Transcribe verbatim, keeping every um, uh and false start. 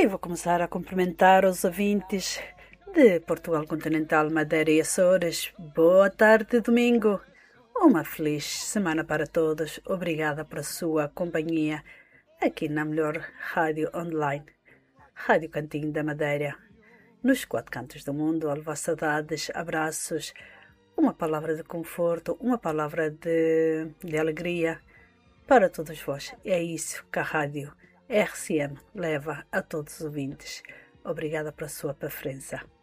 E vou começar a cumprimentar os ouvintes de Portugal Continental, Madeira e Açores. Boa tarde, domingo. Uma feliz semana para todos. Obrigada pela sua companhia aqui na melhor rádio online, Rádio Cantinho da Madeira. Nos quatro cantos do mundo, a levar saudades, abraços, uma palavra de conforto, uma palavra de, de alegria para todos vós. É isso que a rádio R C M leva a todos os ouvintes. Obrigada pela sua preferência.